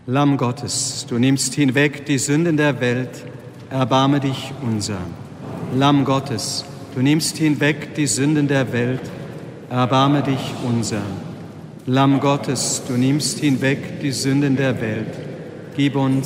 Lamm Gottes, du nimmst hinweg die Sünden der Welt, erbarme dich unser. Lamm Gottes, du nimmst hinweg die Sünden der Welt, erbarme dich unser. Lamm Gottes, du nimmst hinweg die Sünden der Welt, gib uns